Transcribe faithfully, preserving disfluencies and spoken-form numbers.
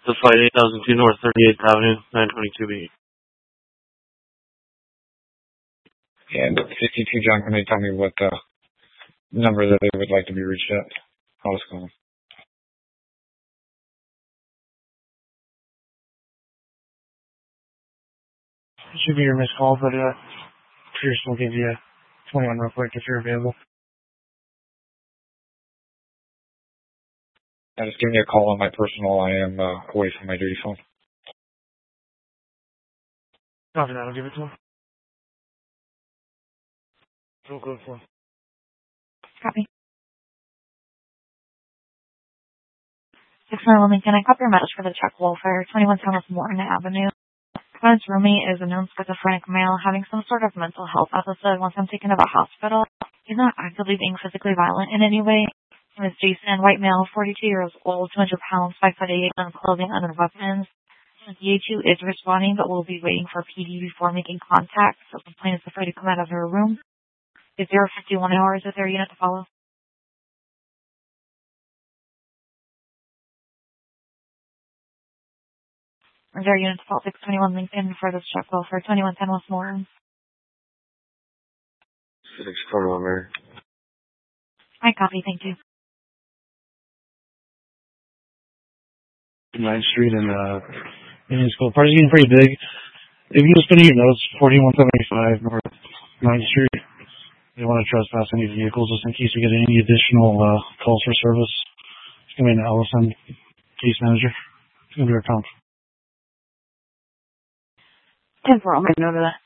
The Flight eight thousand two North thirty-eighth Avenue, nine twenty-two B. And fifty-two John, can they tell me what uh, number that they would like to be reached at? I was calling. It should be your missed call, but uh, Pierce will give you twenty-one real quick if you're available. I just give me a call on my personal. I am uh, away from my duty phone. After that, I'll give it to him. Real good for him. Copy. six nine one Lincoln, I copy your message for the check welfare, twenty-one ten West Morton Avenue. Client's roommate is a known schizophrenic male having some sort of mental health episode once I'm taken to the hospital. He's not actively being physically violent in any way. His name is Jason, white male, forty-two years old, two hundred pounds, five foot eight, on clothing, under weapons. D H U is responding, but will be waiting for P D before making contact, so the complainant is afraid to come out of her room. Is zero fifty-one hours with their unit to follow? Is there a unit to follow six twenty-one Lincoln for this check welfare, twenty-one ten West Morton? six twenty-one Mary. I copy, thank you. ninth Street and uh, Indian School. Party's getting pretty big. If you just put in your notes, forty-one seventy-five North ninth Street. You don't want to trespass any vehicles just in case we get any additional uh, calls for service. It's going to be an Allison, case manager. It's going to be our comp. ten four, I'll make note of that.